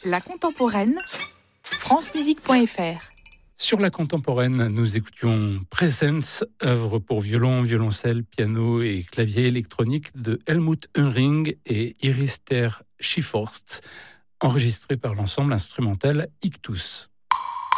La contemporaine, francemusique.fr. Sur la contemporaine, nous écoutions Presence, œuvre pour violon, violoncelle, piano et clavier électronique de Helmut Hönring et Iris Ter Schieforst, enregistrée par l'ensemble instrumental Ictus.